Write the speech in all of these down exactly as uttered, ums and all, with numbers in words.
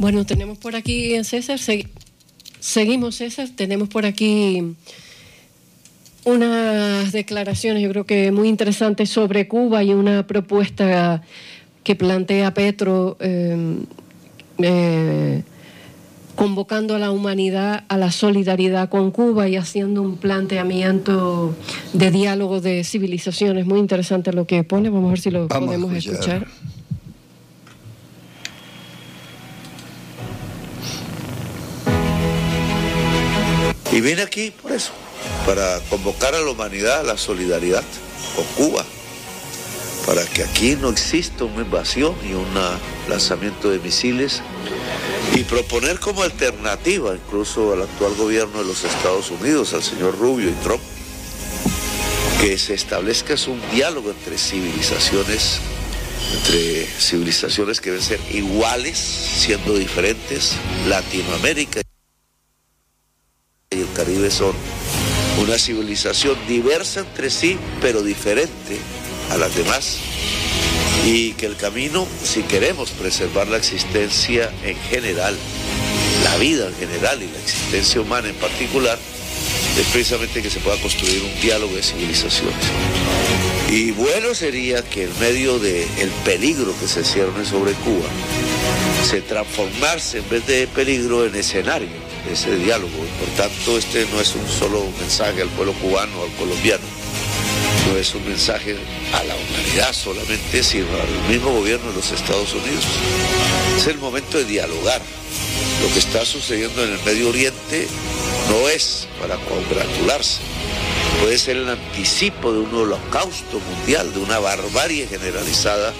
Bueno, tenemos por aquí, César, segui- seguimos, César, tenemos por aquí unas declaraciones, yo creo que muy interesantes sobre Cuba y una propuesta que plantea Petro, eh, eh, convocando a la humanidad a la solidaridad con Cuba y haciendo un planteamiento de diálogo de civilizaciones. Muy interesante lo que pone, vamos a ver si lo Vamos podemos a escuchar. escuchar. Y vine aquí por eso, para convocar a la humanidad a la solidaridad con Cuba, para que aquí no exista una invasión y un lanzamiento de misiles, y proponer como alternativa incluso al actual gobierno de los Estados Unidos, al señor Rubio y Trump, que se establezca un diálogo entre civilizaciones, entre civilizaciones que deben ser iguales, siendo diferentes. Latinoamérica y el Caribe son una civilización diversa entre sí, pero diferente a las demás, y que el camino, si queremos preservar la existencia en general, la vida en general y la existencia humana en particular, es precisamente que se pueda construir un diálogo de civilizaciones. Y bueno sería que en medio del peligro que se cierne sobre Cuba, se transformase en vez de peligro en escenario de ese diálogo. Por tanto, este no es un solo mensaje al pueblo cubano o al colombiano, no es un mensaje a la humanidad solamente, sino al mismo gobierno de los Estados Unidos. Es el momento de dialogar. Lo que está sucediendo en el Medio Oriente no es para congratularse, puede ser el anticipo de un holocausto mundial, de una barbarie generalizada,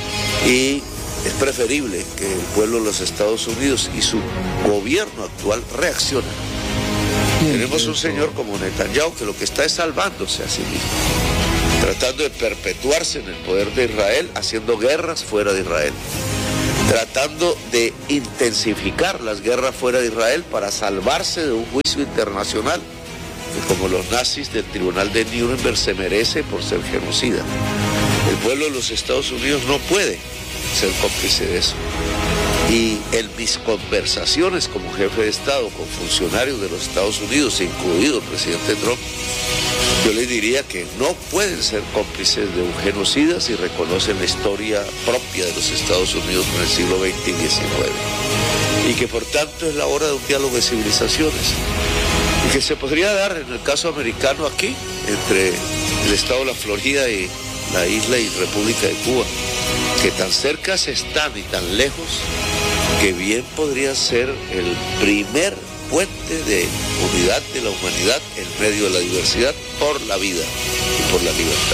y es preferible que el pueblo de los Estados Unidos y su gobierno actual reaccionen. Tenemos un señor como Netanyahu que lo que está es salvándose a sí mismo, tratando de perpetuarse en el poder de Israel, haciendo guerras fuera de Israel, tratando de intensificar las guerras fuera de Israel para salvarse de un juicio internacional que, como los nazis del tribunal de Nuremberg, se merece por ser genocida. El pueblo de los Estados Unidos no puede ser cómplice de eso. Y en mis conversaciones como jefe de Estado con funcionarios de los Estados Unidos, incluido el presidente Trump, yo les diría que no pueden ser cómplices de un genocida si reconocen la historia propia de los Estados Unidos en el siglo veinte y diecinueve. Y que por tanto es la hora de un diálogo de civilizaciones. Y que se podría dar en el caso americano aquí, entre el estado de la Florida y la isla y República de Cuba, que tan cerca se están y tan lejos, que bien podría ser el primer puente de unidad de la humanidad en medio de la diversidad por la vida y por la libertad.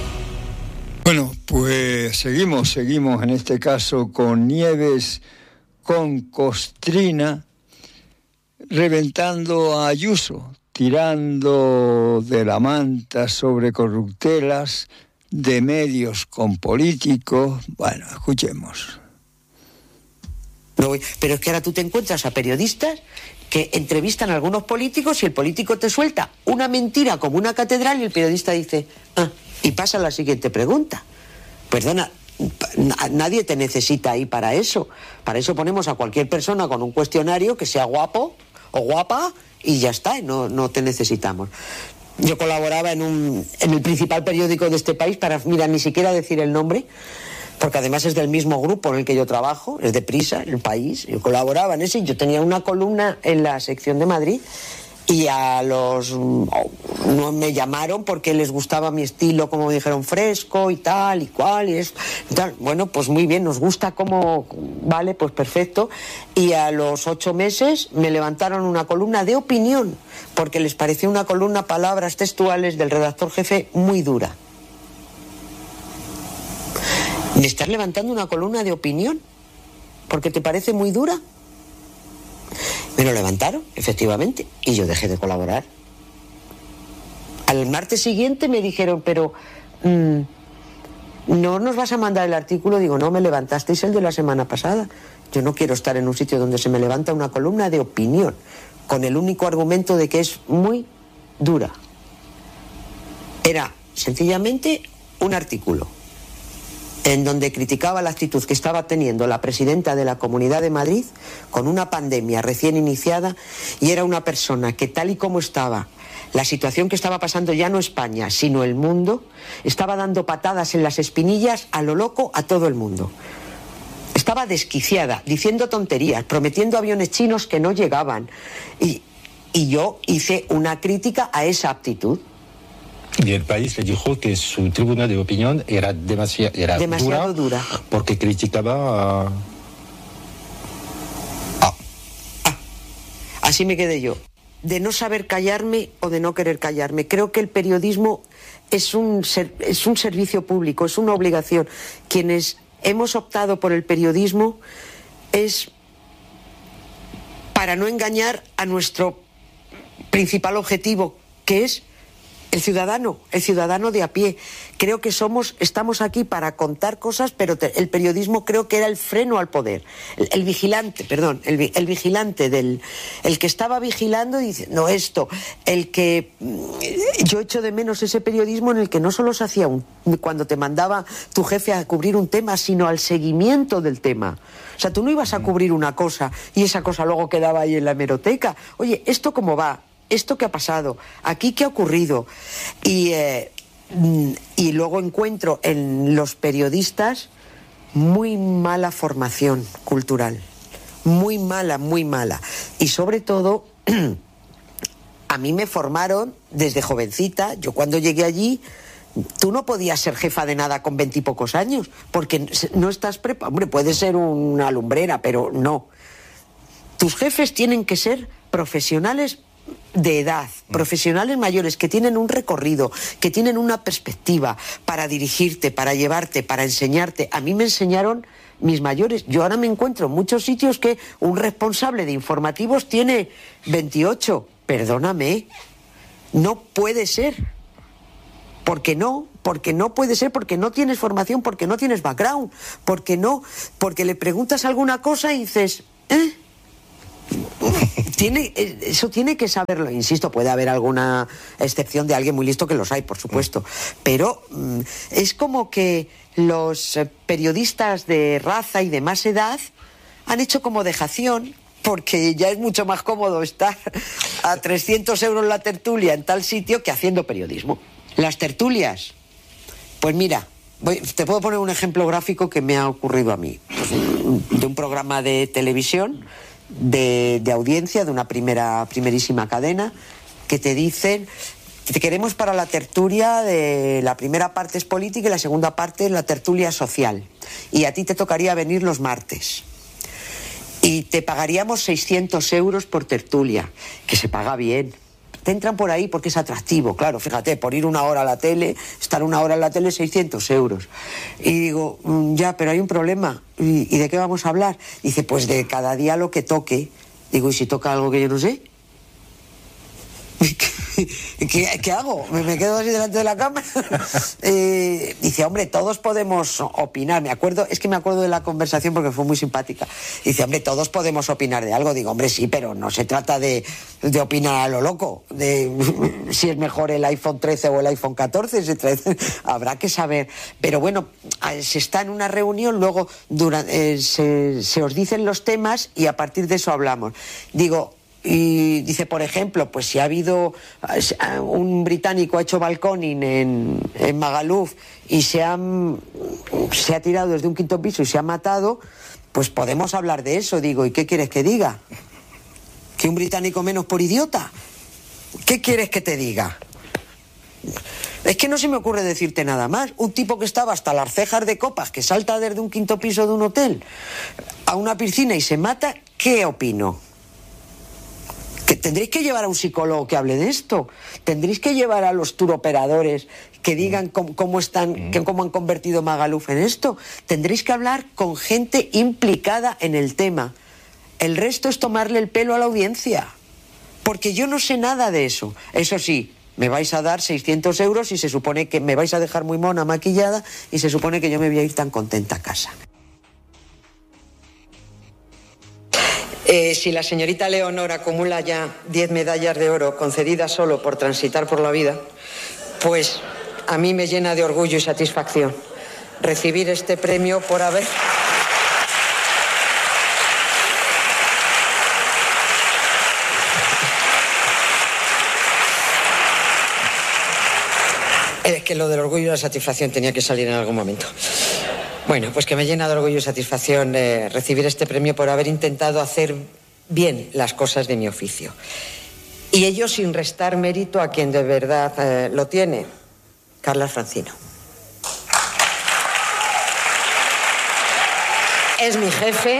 Bueno, pues seguimos, seguimos en este caso con Nieves, con Costrina, reventando a Ayuso, tirando de la manta sobre corruptelas, de medios con políticos. Bueno, escuchemos. No, pero es que ahora tú te encuentras a periodistas que entrevistan a algunos políticos y el político te suelta una mentira como una catedral y el periodista dice, ah, y pasa a la siguiente pregunta. Perdona, nadie te necesita ahí para eso. Para eso ponemos a cualquier persona con un cuestionario que sea guapo o guapa y ya está, no, no te necesitamos. Yo colaboraba en, un, en el principal periódico de este país, para, mira, ni siquiera decir el nombre, porque además es del mismo grupo en el que yo trabajo, es de Prisa, El País. Yo colaboraba en ese y yo tenía una columna en la sección de Madrid y a los... no me llamaron porque les gustaba mi estilo, como me dijeron, fresco y tal y cual y esto y tal. Bueno, pues muy bien, nos gusta como... Vale, pues perfecto. Y a los ocho meses me levantaron una columna de opinión porque les pareció una columna, palabras textuales del redactor jefe, muy dura. ¿Me estás levantando una columna de opinión porque te parece muy dura? Me lo levantaron, efectivamente, y yo dejé de colaborar. Al martes siguiente me dijeron, pero mmm, ¿no nos vas a mandar el artículo? Digo, no, me levantasteis el de la semana pasada. Yo no quiero estar en un sitio donde se me levanta una columna de opinión, con el único argumento de que es muy dura. Era sencillamente un artículo. en donde criticaba la actitud que estaba teniendo la presidenta de la Comunidad de Madrid con una pandemia recién iniciada, y era una persona que, tal y como estaba la situación que estaba pasando ya no España, sino el mundo, estaba dando patadas en las espinillas a lo loco a todo el mundo. Estaba desquiciada, diciendo tonterías, prometiendo aviones chinos que no llegaban. Y, y yo hice una crítica a esa actitud. Y el país le dijo que su tribuna de opinión era, demasi era demasiado dura, dura porque criticaba a... Ah. Ah. Así me quedé yo. De no saber callarme o de no querer callarme. Creo que el periodismo es un, ser, es un servicio público, es una obligación. Quienes hemos optado por el periodismo es para no engañar a nuestro principal objetivo, que es el ciudadano, el ciudadano de a pie. Creo que somos, estamos aquí para contar cosas, pero te, el periodismo creo que era el freno al poder. El, el vigilante, perdón, el, el vigilante del, el que estaba vigilando y dice, no esto, el que yo echo de menos ese periodismo en el que no solo se hacía un, cuando te mandaba tu jefe a cubrir un tema, sino al seguimiento del tema. O sea, tú no ibas a cubrir una cosa y esa cosa luego quedaba ahí en la hemeroteca. Oye, ¿esto cómo va? ¿Esto qué ha pasado? ¿Aquí qué ha ocurrido? Y, eh, y luego encuentro en los periodistas muy mala formación cultural. Muy mala, muy mala. Y sobre todo, a mí me formaron desde jovencita. Yo cuando llegué allí, tú no podías ser jefa de nada con veintipocos años, porque no estás preparado. Hombre, puedes ser una lumbrera, pero no. Tus jefes tienen que ser profesionales de edad, profesionales mayores que tienen un recorrido, que tienen una perspectiva para dirigirte, para llevarte, para enseñarte. A mí me enseñaron mis mayores. Yo ahora me encuentro en muchos sitios que un responsable de informativos tiene veintiocho. Perdóname, no puede ser. ¿Por qué no? Porque no puede ser, porque no tienes formación, porque no tienes background, porque no, porque le preguntas alguna cosa y dices, ¿eh? Tiene, eso tiene que saberlo, insisto, puede haber alguna excepción de alguien muy listo, que los hay, por supuesto, pero mm, es como que los periodistas de raza y de más edad han hecho como dejación, porque ya es mucho más cómodo estar a trescientos euros la tertulia en tal sitio que haciendo periodismo. Las tertulias, pues mira, voy, te puedo poner un ejemplo gráfico que me ha ocurrido a mí, pues, de un programa de televisión De, de audiencia de una primera primerísima cadena, que te dicen, te queremos para la tertulia, de la primera parte es política y la segunda parte es la tertulia social, y a ti te tocaría venir los martes y te pagaríamos seiscientos euros por tertulia, que se paga bien. Te entran por ahí porque es atractivo, claro, fíjate, por ir una hora a la tele, estar una hora en la tele, seiscientos euros. Y digo, ya, pero hay un problema. ¿Y, ¿Y de qué vamos a hablar? Dice, pues de cada día lo que toque. Digo, ¿y si toca algo que yo no sé? ¿Qué, ¿Qué hago? ¿Me, ¿Me quedo así delante de la cámara? eh, dice, hombre, todos podemos opinar. Me acuerdo, es que me acuerdo de la conversación porque fue muy simpática. Dice, hombre, todos podemos opinar de algo. Digo, hombre, sí, pero no se trata de, de opinar a lo loco, de si es mejor el iPhone trece o el iPhone catorce. Se trata, habrá que saber. Pero bueno, se está en una reunión, luego durante, eh, se, se os dicen los temas y a partir de eso hablamos. Digo, y dice, por ejemplo, pues si ha habido un británico ha hecho balconing en, en Magaluf y se, han, se ha tirado desde un quinto piso y se ha matado, pues podemos hablar de eso. Digo, ¿y qué quieres que diga? ¿Que un británico menos por idiota? ¿Qué quieres que te diga? Es que no se me ocurre decirte nada más. Un tipo que estaba hasta las cejas de copas, que salta desde un quinto piso de un hotel a una piscina y se mata, ¿qué opino? Que tendréis que llevar a un psicólogo que hable de esto. Tendréis que llevar a los turoperadores que digan cómo, cómo están, que, cómo han convertido Magaluf en esto. Tendréis que hablar con gente implicada en el tema. El resto es tomarle el pelo a la audiencia, porque yo no sé nada de eso. Eso sí, me vais a dar seiscientos euros y se supone que me vais a dejar muy mona, maquillada, y se supone que yo me voy a ir tan contenta a casa. Eh, si la señorita Leonor acumula ya diez medallas de oro concedidas solo por transitar por la vida, pues a mí me llena de orgullo y satisfacción. recibir este premio por haber... Es que lo del orgullo y la satisfacción tenía que salir en algún momento. Bueno, pues que me llena de orgullo y satisfacción eh, recibir este premio por haber intentado hacer bien las cosas de mi oficio. Y ello sin restar mérito a quien de verdad eh, lo tiene, Carlas Francino. Es mi jefe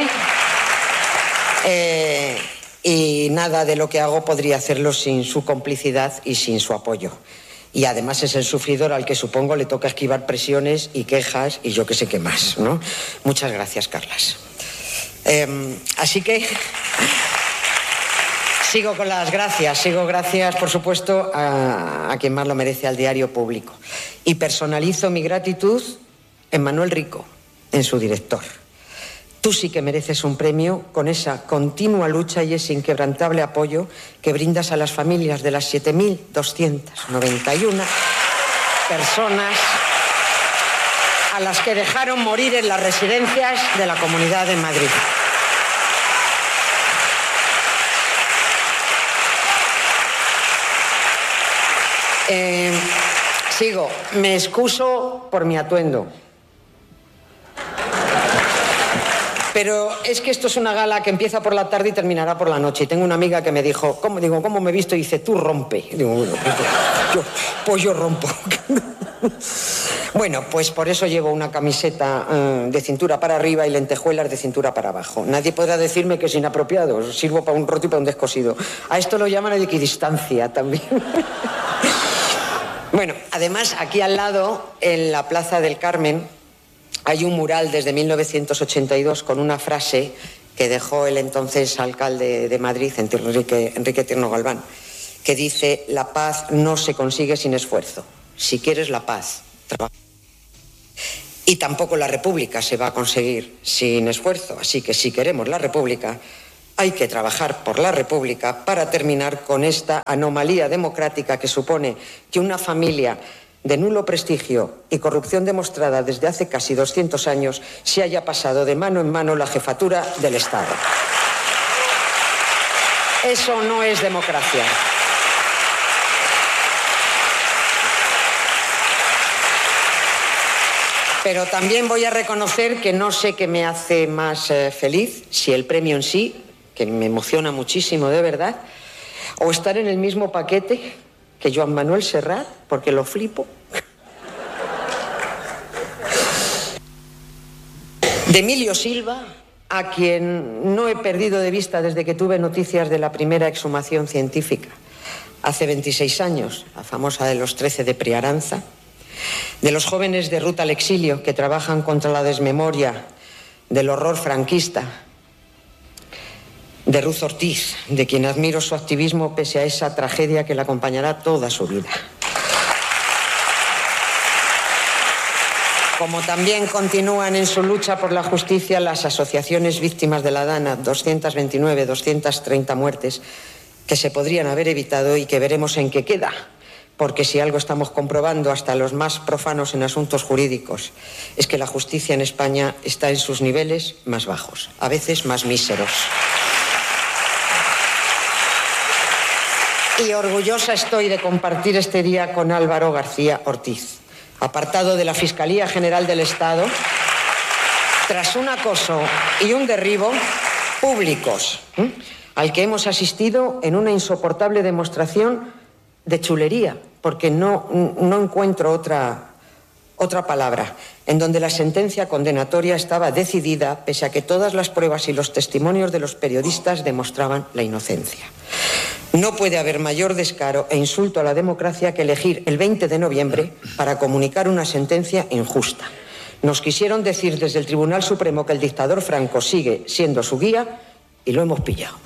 eh, y nada de lo que hago podría hacerlo sin su complicidad y sin su apoyo. Y además es el sufridor al que supongo le toca esquivar presiones y quejas y yo qué sé qué más, ¿no? Muchas gracias, Carlas. Eh, así que sigo con las gracias, sigo gracias, por supuesto, a, a quien más lo merece, al Diario Público. Y personalizo mi gratitud en Manuel Rico, en su director. Tú sí que mereces un premio con esa continua lucha y ese inquebrantable apoyo que brindas a las familias de las siete mil doscientas noventa y una personas a las que dejaron morir en las residencias de la Comunidad de Madrid. Eh, sigo. Me excuso por mi atuendo. Pero es que esto es una gala que empieza por la tarde y terminará por la noche. Y tengo una amiga que me dijo, ¿cómo, digo, ¿cómo me he visto? Y dice, tú rompe. Y digo, bueno, pues yo, pues yo rompo. Bueno, pues por eso llevo una camiseta uh, de cintura para arriba y lentejuelas de cintura para abajo. Nadie podrá decirme que es inapropiado. Sirvo para un roto y para un descosido. A esto lo llaman equidistancia también. Bueno, además, aquí al lado, en la Plaza del Carmen, hay un mural desde mil novecientos ochenta y dos con una frase que dejó el entonces alcalde de Madrid, Enrique, Enrique Tierno Galván, que dice, la paz no se consigue sin esfuerzo. Si quieres la paz, trabaja. Y tampoco la república se va a conseguir sin esfuerzo. Así que si queremos la república, hay que trabajar por la república para terminar con esta anomalía democrática que supone que una familia de nulo prestigio y corrupción demostrada desde hace casi doscientos años se haya pasado de mano en mano la jefatura del Estado. Eso no es democracia. Pero también voy a reconocer que no sé qué me hace más eh, feliz, si el premio en sí, que me emociona muchísimo de verdad, o estar en el mismo paquete que Joan Manuel Serrat, porque lo flipo. De Emilio Silva, a quien no he perdido de vista desde que tuve noticias de la primera exhumación científica, hace veintiséis años, la famosa de los trece de Priaranza, de los jóvenes de Ruta al Exilio que trabajan contra la desmemoria del horror franquista, de Ruth Ortiz, de quien admiro su activismo pese a esa tragedia que le acompañará toda su vida. Como también continúan en su lucha por la justicia las asociaciones víctimas de la Dana, doscientas veintinueve, doscientas treinta muertes que se podrían haber evitado y que veremos en qué queda. Porque si algo estamos comprobando hasta los más profanos en asuntos jurídicos es que la justicia en España está en sus niveles más bajos, a veces más míseros. Y orgullosa estoy de compartir este día con Álvaro García Ortiz, apartado de la Fiscalía General del Estado, tras un acoso y un derribo públicos, ¿eh? al que hemos asistido en una insoportable demostración de chulería, porque no, no encuentro otra, otra palabra, en donde la sentencia condenatoria estaba decidida pese a que todas las pruebas y los testimonios de los periodistas demostraban la inocencia. No puede haber mayor descaro e insulto a la democracia que elegir el veinte de noviembre para comunicar una sentencia injusta. Nos quisieron decir desde el Tribunal Supremo que el dictador Franco sigue siendo su guía y lo hemos pillado.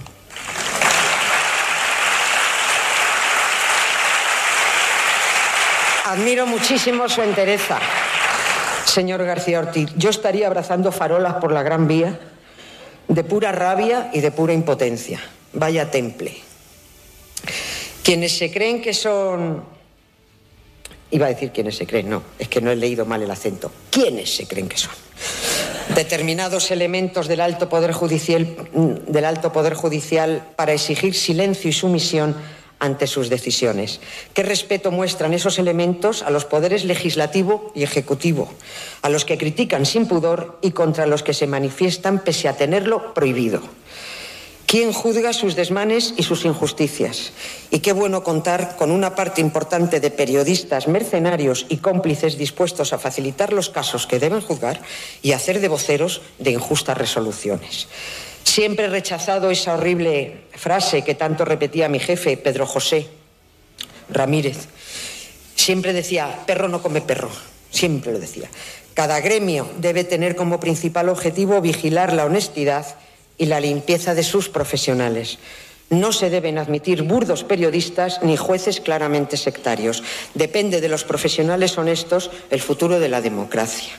Admiro muchísimo su entereza, señor García Ortiz. Yo estaría abrazando farolas por la Gran Vía de pura rabia y de pura impotencia. Vaya temple. Quienes se creen que son Iba a decir quiénes se creen, no, es que no he leído mal el acento. ¿Quiénes se creen que son? Determinados elementos del alto poder judicial, del alto poder judicial para exigir silencio y sumisión ante sus decisiones. ¿Qué respeto muestran esos elementos a los poderes legislativo y ejecutivo, a los que critican sin pudor y contra los que se manifiestan pese a tenerlo prohibido? ¿Quién juzga sus desmanes y sus injusticias? Y qué bueno contar con una parte importante de periodistas mercenarios y cómplices dispuestos a facilitar los casos que deben juzgar y hacer de voceros de injustas resoluciones. Siempre he rechazado esa horrible frase que tanto repetía mi jefe, Pedro José Ramírez. Siempre decía, perro no come perro, siempre lo decía. Cada gremio debe tener como principal objetivo vigilar la honestidad y la limpieza de sus profesionales. No se deben admitir burdos periodistas ni jueces claramente sectarios. Depende de los profesionales honestos el futuro de la democracia.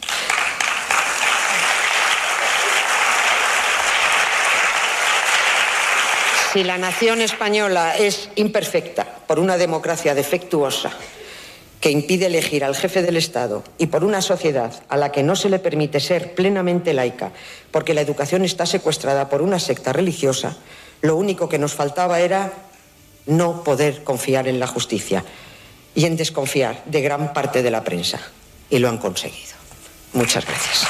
Si la nación española es imperfecta por una democracia defectuosa que impide elegir al jefe del Estado y por una sociedad a la que no se le permite ser plenamente laica porque la educación está secuestrada por una secta religiosa, lo único que nos faltaba era no poder confiar en la justicia y en desconfiar de gran parte de la prensa. Y lo han conseguido. Muchas gracias.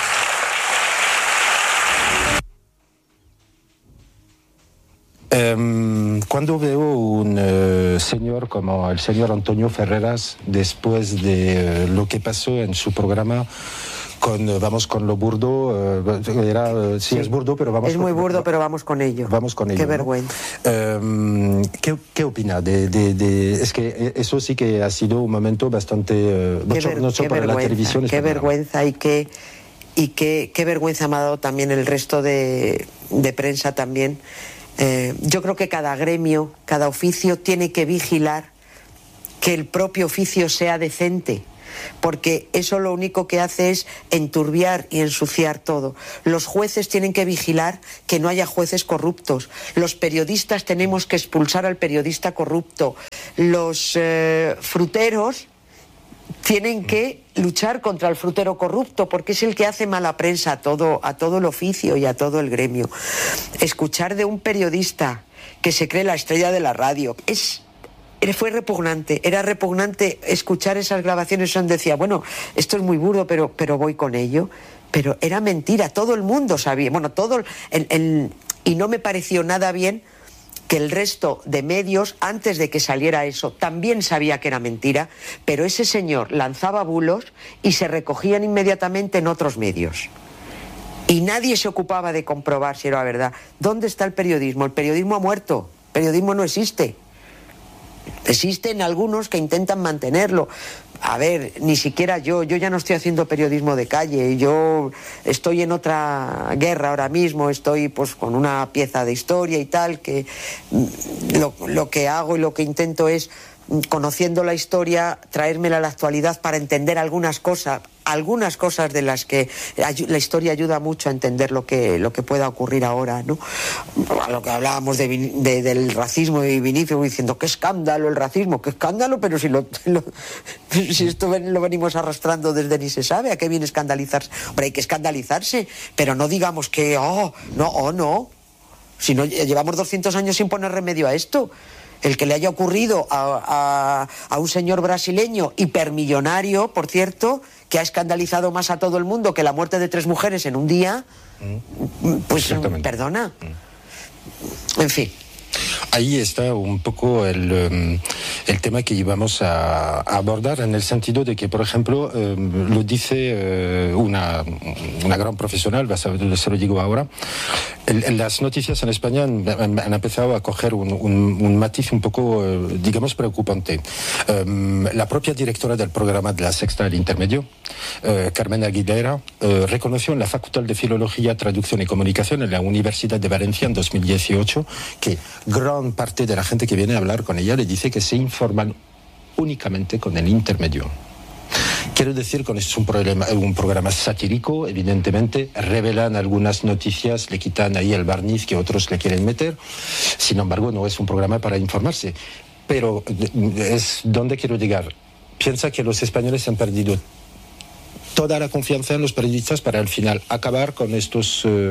Um, cuando veo un uh, señor como el señor Antonio Ferreras, después de uh, lo que pasó en su programa con uh, Vamos con lo burdo, uh, era, uh, sí, sí, es burdo, pero vamos es muy con, burdo, pero vamos con ello. Vamos con ello. Qué ¿no? vergüenza. Um, ¿qué, ¿Qué opina? De, de, de, es que eso sí que ha sido un momento bastante uh, bochornoso para la televisión. Qué vergüenza y qué, y qué, qué vergüenza me ha dado también el resto de, de prensa también. Eh, yo creo que cada gremio, cada oficio tiene que vigilar que el propio oficio sea decente, porque eso lo único que hace es enturbiar y ensuciar todo. Los jueces tienen que vigilar que no haya jueces corruptos. Los periodistas tenemos que expulsar al periodista corrupto. Los eh, fruteros tienen que luchar contra el frutero corrupto, porque es el que hace mala prensa a todo, a todo el oficio y a todo el gremio. Escuchar de un periodista que se cree la estrella de la radio es, fue repugnante, era repugnante escuchar esas grabaciones donde decía, bueno, esto es muy burdo, pero, pero voy con ello. Pero era mentira, todo el mundo sabía, bueno, todo el, el, y no me pareció nada bien que el resto de medios, antes de que saliera eso, también sabía que era mentira, pero ese señor lanzaba bulos y se recogían inmediatamente en otros medios. Y nadie se ocupaba de comprobar si era verdad. ¿Dónde está el periodismo? El periodismo ha muerto, el periodismo no existe. Existen algunos que intentan mantenerlo. A ver, ni siquiera yo, yo ya no estoy haciendo periodismo de calle, yo estoy en otra guerra ahora mismo, estoy pues con una pieza de historia y tal, que lo, lo que hago y lo que intento es, conociendo la historia, traérmela a la actualidad para entender algunas cosas, algunas cosas de las que la historia ayuda mucho a entender lo que, lo que pueda ocurrir ahora, ¿no? A lo que hablábamos de, de, del racismo y Vinicio diciendo, qué escándalo el racismo, qué escándalo, pero si, lo, lo, si esto lo venimos arrastrando desde ni se sabe, ¿a qué viene escandalizarse? Hombre, hay que escandalizarse, pero no digamos que, oh, no, oh, no, si no, llevamos doscientos años sin poner remedio a esto. El que le haya ocurrido a, a, a un señor brasileño hipermillonario, por cierto, que ha escandalizado más a todo el mundo que la muerte de tres mujeres en un día, mm. pues perdona. Mm. En fin. Ahí está un poco el, um, el tema que íbamos a, a abordar, en el sentido de que, por ejemplo, um, lo dice uh, una, una gran profesional, se lo digo ahora, el, las noticias en España han, han, han empezado a coger un, un, un matiz un poco, uh, digamos, preocupante. Um, la propia directora del programa de La Sexta, El Intermedio, uh, Carmen Aguilera, uh, reconoció en la Facultad de Filología, Traducción y Comunicación en la Universidad de Valencia en dos mil dieciocho que gran parte de la gente que viene a hablar con ella le dice que se informan únicamente con el intermedio. Quiero decir, con esto es un, problema, un programa satírico, evidentemente, revelan algunas noticias, le quitan ahí el barniz que otros le quieren meter, sin embargo no es un programa para informarse. Pero es donde quiero llegar. piensa que los españoles han perdido toda la confianza en los periodistas para al final acabar con estos, eh,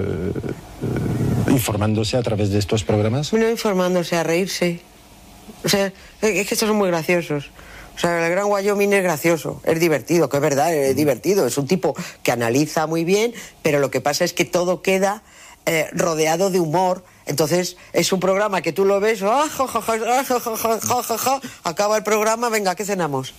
eh, informándose a través de estos programas? No informándose, a reírse. O sea, es que estos son muy graciosos. O sea, el Gran Wyoming es gracioso, es divertido, que es verdad, es divertido. Es un tipo que analiza muy bien, pero lo que pasa es que todo queda eh, rodeado de humor. Entonces, es un programa que tú lo ves, ah, ja, ja, ja, ja, ja, ja, ja, ja, ja, acaba el programa, venga, ¿qué cenamos?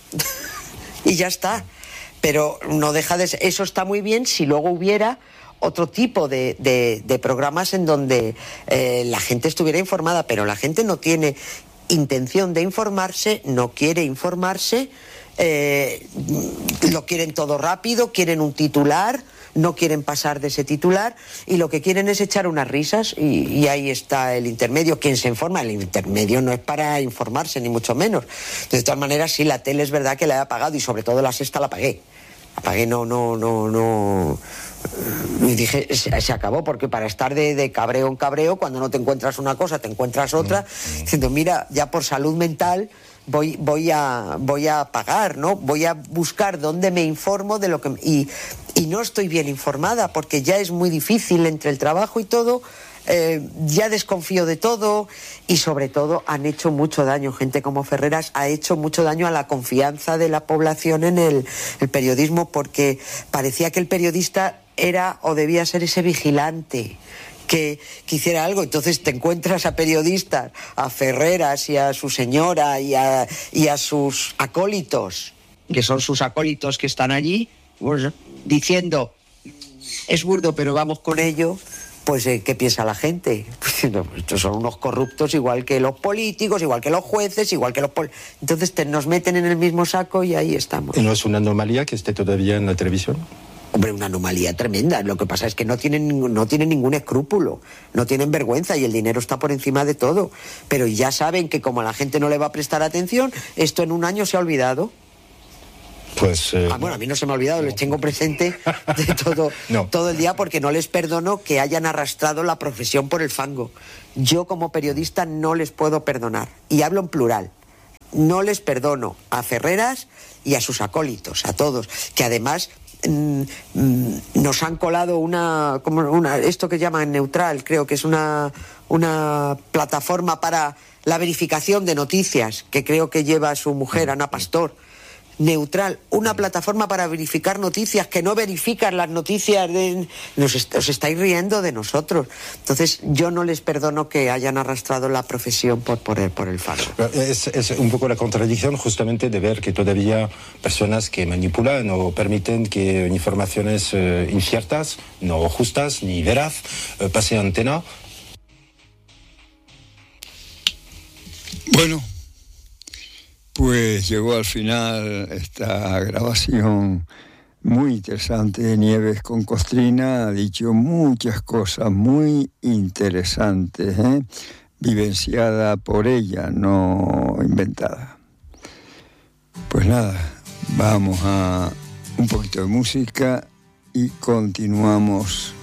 Y ya está. Pero no deja de ser, eso está muy bien si luego hubiera otro tipo de, de, de programas en donde eh, la gente estuviera informada, pero la gente no tiene intención de informarse, no quiere informarse, eh, lo quieren todo rápido, quieren un titular, no quieren pasar de ese titular y lo que quieren es echar unas risas y, y ahí está el intermedio. ¿Quién se informa? El intermedio no es para informarse, ni mucho menos. De todas maneras, sí, la tele es verdad que la he apagado y sobre todo la sexta la apagué. Apagué, no, no, no, no... Y dije, se, se acabó, porque para estar de, de cabreo en cabreo, cuando no te encuentras una cosa, te encuentras otra, mm. diciendo, mira, ya por salud mental voy, voy, a, voy a pagar, ¿no? Voy a buscar dónde me informo de lo que... Y, y no estoy bien informada, porque ya es muy difícil entre el trabajo y todo, eh, ya desconfío de todo y sobre todo han hecho mucho daño. Gente como Ferreras ha hecho mucho daño a la confianza de la población en el, el periodismo, porque parecía que el periodista era o debía ser ese vigilante que, que hiciera algo. Entonces te encuentras a periodistas, a Ferreras y a su señora y a, y a sus acólitos, que son sus acólitos que están allí, pues, diciendo, es burdo pero vamos con ello. Pues, eh, ¿qué piensa la gente? Pues, no, estos son unos corruptos igual que los políticos, igual que los jueces, igual que los... Pol... Entonces te, nos meten en el mismo saco y ahí estamos. ¿Y no es una anomalía que esté todavía en la televisión? Hombre, una anomalía tremenda. Lo que pasa es que no tienen, no tienen ningún escrúpulo, no tienen vergüenza y el dinero está por encima de todo. Pero ya saben que como a la gente no le va a prestar atención, esto en un año se ha olvidado. Pues, eh, ah, bueno, a mí no se me ha olvidado, les tengo presente de todo, no. todo el día, porque no les perdono que hayan arrastrado la profesión por el fango. Yo como periodista no les puedo perdonar, y hablo en plural. No les perdono a Ferreras y a sus acólitos, a todos, que además mm, mm, nos han colado una, como una, esto que llaman Neutral, creo que es una, una plataforma para la verificación de noticias, que creo que lleva a su mujer, Ana Pastor. Neutral, una plataforma para verificar noticias, que no verifican las noticias, de... Nos est- os estáis riendo de nosotros. Entonces yo no les perdono que hayan arrastrado la profesión por, por, el, por el faro. Es, es un poco la contradicción justamente de ver que todavía personas que manipulan o permiten que informaciones eh, inciertas, no justas ni veraz, eh, pasen antena. Bueno, pues llegó al final esta grabación muy interesante de Nieves con Costrina. Ha dicho muchas cosas muy interesantes, ¿eh? Vivenciada por ella, no inventada. Pues nada, vamos a un poquito de música y continuamos